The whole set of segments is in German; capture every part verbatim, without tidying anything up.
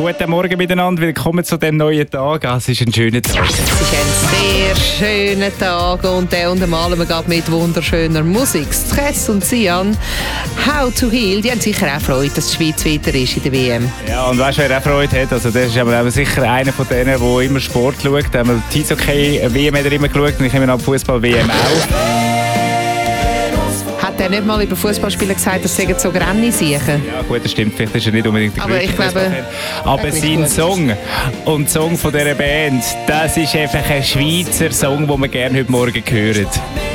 Guten Morgen miteinander, willkommen zu diesem neuen Tag. Es ist ein schöner Tag. Es ist ein sehr schöner Tag und den untermalen wir gerade mit wunderschöner Musik. Stress und Sian, How to Heal, die haben sicher auch Freude, dass die Schweiz weiter ist in der W M. Ja, und weißt du, wer auch Freude hat? Also, das ist aber sicher einer von denen, der immer Sport schaut. Die Eishockey-W M hat er immer geschaut und ich habe mir Fußball-W M auch. Hat er nicht mal über Fußballspieler gesagt, dass sie so Granny siechen? Ja gut, das stimmt, vielleicht ist er nicht unbedingt der größte Fußballfan. Aber sein Song und der Song von dieser Band, das ist einfach ein Schweizer Song, den wir gerne heute Morgen hören.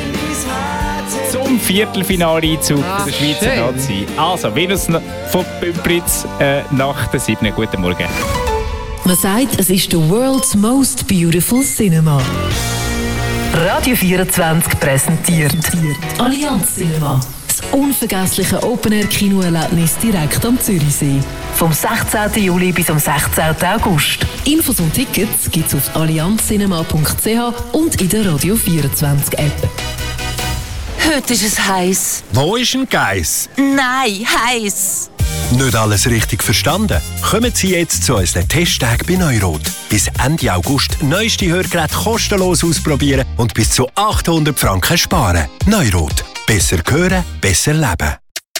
Zum Viertelfinale-Einzug der Schweizer Nazi. Also, Venus von Bümplitz äh, nach der siebten Guten Morgen. Man sagt, es ist the world's most beautiful cinema. Radio vierundzwanzig präsentiert Allianz Cinema. Das unvergessliche Open-Air-Kinoerlebnis direkt am Zürichsee. Vom sechzehnten Juli bis am sechzehnten August. Infos und Tickets gibt's auf allianz cinema punkt c h und in der Radio vierundzwanzig App. Heute ist es heiß. Wo ist ein Geiss? Nein, heiß. Nicht alles richtig verstanden? Kommen Sie jetzt zu unseren Testtagen bei Neurot. Bis Ende August neueste Hörgeräte kostenlos ausprobieren und bis zu achthundert Franken sparen. Neurot. Besser hören, besser leben.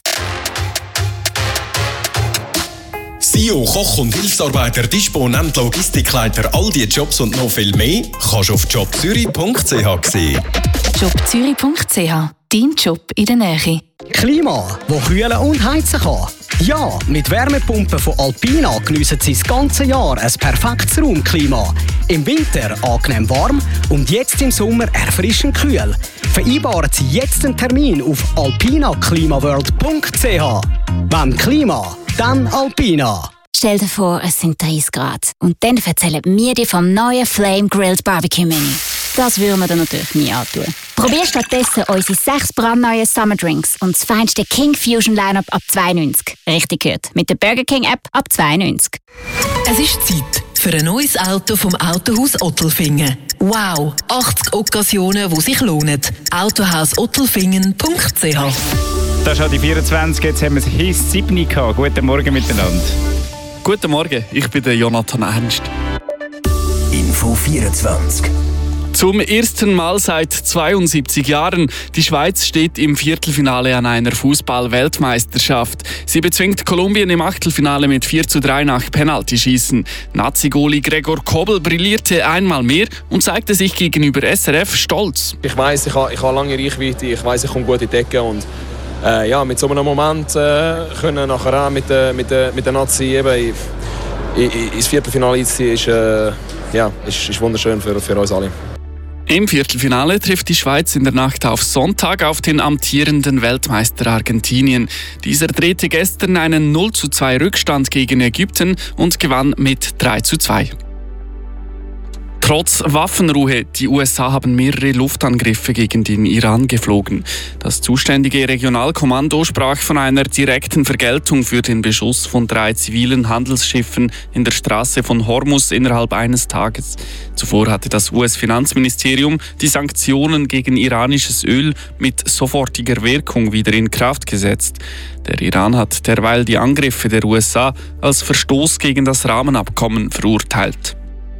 S E O, Koch und Hilfsarbeiter, Disponent, Logistikleiter, all diese Jobs und noch viel mehr kannst du auf job zürich punkt c h sehen. job zürich punkt c h. Dein Job in der Nähe. Klima, das kühlen und heizen kann. Ja, mit Wärmepumpen von Alpina geniessen Sie das ganze Jahr ein perfektes Raumklima. Im Winter angenehm warm und jetzt im Sommer erfrischend kühl. Vereinbaren Sie jetzt einen Termin auf alpina klimaworld punkt c h. Wenn Klima, dann Alpina. Stell dir vor, es sind dreißig Grad. Und dann erzählen wir dir vom neuen Flame Grilled Barbecue Menü. Das würden wir dir natürlich nie antun. Probier stattdessen unsere sechs brandneuen Summer Drinks und das feinste King Fusion Lineup ab zwei neunzig. Richtig gehört, mit der Burger King App ab zwei neunzig. Es ist Zeit für ein neues Auto vom Autohaus Ottelfingen. Wow, achtzig Okkasionen, die sich lohnen. autohaus ottelfingen punkt c h. Das ist schon die vierundzwanzig, jetzt haben wir es Hiss sieben gehabt. Guten Morgen miteinander. Guten Morgen, ich bin der Jonathan Ernst. Info vierundzwanzig. Zum ersten Mal seit zweiundsiebzig Jahren. Die Schweiz steht im Viertelfinale an einer Fußball-Weltmeisterschaft. Sie bezwingt Kolumbien im Achtelfinale mit vier zu drei nach Penaltyschießen. Nazi-Goli Gregor Kobel brillierte einmal mehr und zeigte sich gegenüber S R F stolz. Ich weiss, ich habe, ich habe lange Reichweite, ich weiss, ich komme gut in die Ecke und äh, ja, mit so einem Moment äh, können nachher auch mit, äh, mit, äh, mit der Nazi eben in, in, ins Viertelfinale einzuziehen, ist, äh, ja, ist, ist wunderschön für, für uns alle. Im Viertelfinale trifft die Schweiz in der Nacht auf Sonntag auf den amtierenden Weltmeister Argentinien. Dieser drehte gestern einen null zu zwei Rückstand gegen Ägypten und gewann mit drei zu zwei. Trotz Waffenruhe, die U S A haben mehrere Luftangriffe gegen den Iran geflogen. Das zuständige Regionalkommando sprach von einer direkten Vergeltung für den Beschuss von drei zivilen Handelsschiffen in der Straße von Hormuz innerhalb eines Tages. Zuvor hatte das U S-Finanzministerium die Sanktionen gegen iranisches Öl mit sofortiger Wirkung wieder in Kraft gesetzt. Der Iran hat derweil die Angriffe der U S A als Verstoß gegen das Rahmenabkommen verurteilt.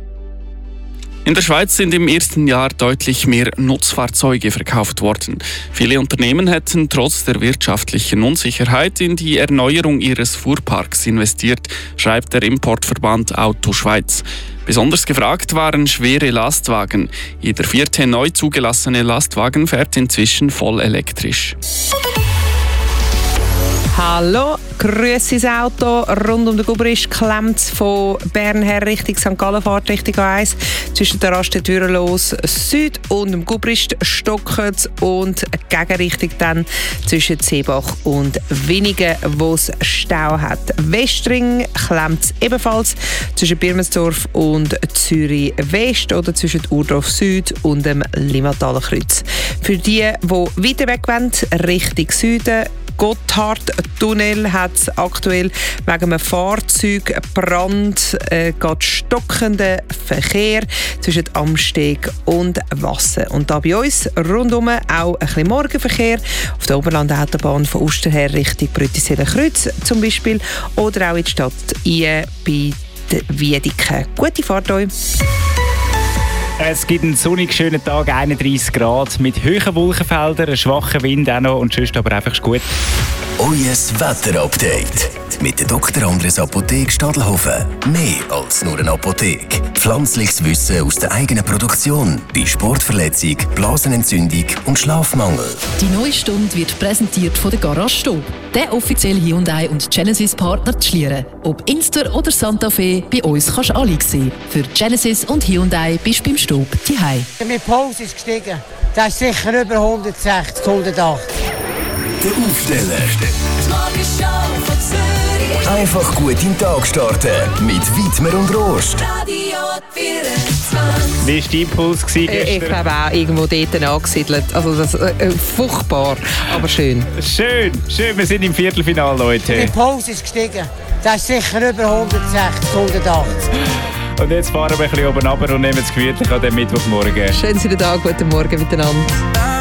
In der Schweiz sind im ersten Jahr deutlich mehr Nutzfahrzeuge verkauft worden. Viele Unternehmen hätten trotz der wirtschaftlichen Unsicherheit in die Erneuerung ihres Fuhrparks investiert, schreibt der Importverband Auto Schweiz. Besonders gefragt waren schwere Lastwagen. Jeder vierte neu zugelassene Lastwagen fährt inzwischen voll elektrisch. Hallo, grüß das Auto. Rund um den Gubrist klemmt es von Bern her Richtung Sankt Gallen, Fahrt Richtung A eins. Zwischen der Rastentüre los Süd und dem Gubrist stockt es und Gegenrichtung dann zwischen Seebach und Winigen, wo es Stau hat. Westring klemmt es ebenfalls zwischen Birmensdorf und Zürich West oder zwischen Urdorf Süd und dem Limmataler Kreuz. Für die, die weiter weg wollen, Richtung Süden, Gotthardtunnel hat es aktuell wegen einem Fahrzeugbrand äh, geht stockender Verkehr zwischen Amsteg und Wassen. Und da bei uns rundum auch ein bisschen Morgenverkehr auf der Oberland-Autobahn von Uster her Richtung Brüttiseler Kreuz zum Beispiel oder auch in die Stadt Ie bei der Wiedeke. Gute Fahrt euch. Es gibt einen sonnig schönen Tag, einunddreissig Grad, mit hohen Wolkenfeldern, einem schwachen Wind auch noch und sonst aber einfach gut. Euer Wetterupdate mit der Doktor Andres Apotheke Stadelhofen. Mehr als nur eine Apotheke. Pflanzliches Wissen aus der eigenen Produktion bei Sportverletzung, Blasenentzündung und Schlafmangel. Die neue Stunde wird präsentiert von der Garage Stob, der offizielle Hyundai und Genesis Partner zu Schlieren. Ob Inster oder Santa Fe, bei uns kannst du alle sehen. Für Genesis und Hyundai bist du beim Stob daheim. Mein Puls ist gestiegen. Das ist sicher über hundertsechzig, hundertachtzig. Der Aufsteller. Einfach gut in den Tag starten mit Wittmer und Rost. Wie war dein Puls gestern? Ich glaube auch irgendwo dort angesiedelt. Also das, äh, furchtbar, aber schön. Schön, schön. Wir sind im Viertelfinale, Leute. Mein Puls ist gestiegen. Das ist sicher über hundertsechzig, hundertachtzig. Und jetzt fahren wir ein bisschen oben runter und nehmen es gemütlich an dem Mittwochmorgen. Schönen Tag, guten Morgen miteinander.